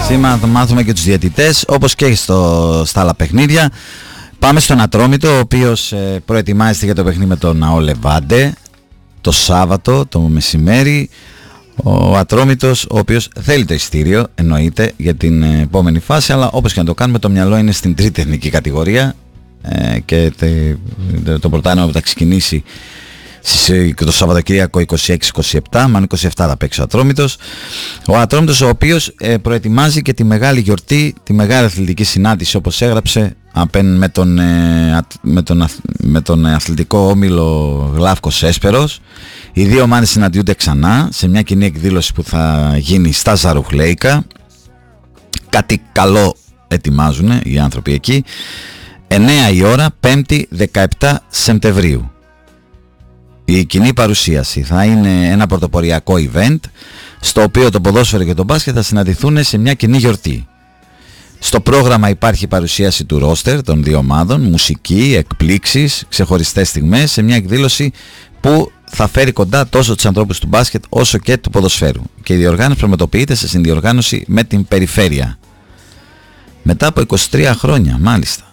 Σήμερα θα μάθουμε και τους διαιτητές, όπως και στα άλλα παιχνίδια. Πάμε στον Ατρόμητο, ο οποίος προετοιμάζεται για το παιχνίδι με τον ΑΟ Λεβάντε το Σάββατο το μεσημέρι. Ο Ατρόμητος, ο οποίος θέλει το εισιτήριο, εννοείται, για την επόμενη φάση, αλλά όπως και να το κάνουμε, το μυαλό είναι στην τρίτη εθνική κατηγορία και το πρωτάθλημα που θα ξεκινήσει το Σαββατοκύριακο 26-27, μάλλον 27 θα παίξει ο Ατρόμητος. Ο Ατρόμητος, ο οποίος προετοιμάζει και τη μεγάλη γιορτή, τη μεγάλη αθλητική συνάντηση, όπως έγραψε με τον αθλητικό όμιλο Γλαύκος Έσπερος. Οι δύο ομάδες συναντιούνται ξανά σε μια κοινή εκδήλωση που θα γίνει στα Ζαρουχλέικα. Κάτι καλό ετοιμάζουν οι άνθρωποι εκεί. 9 η ώρα, 5η 17 Σεπτεμβρίου. Η κοινή παρουσίαση θα είναι ένα πρωτοποριακό event, στο οποίο το ποδόσφαιρο και το μπάσκετ θα συναντηθούν σε μια κοινή γιορτή. Στο πρόγραμμα υπάρχει παρουσίαση του ρόστερ των δύο ομάδων, μουσική, εκπλήξεις, ξεχωριστές στιγμές, σε μια εκδήλωση που θα φέρει κοντά τόσο τους ανθρώπους του μπάσκετ όσο και του ποδοσφαίρου. Και η διοργάνωση πραγματοποιείται σε συνδιοργάνωση με την Περιφέρεια. Μετά από 23 χρόνια, μάλιστα.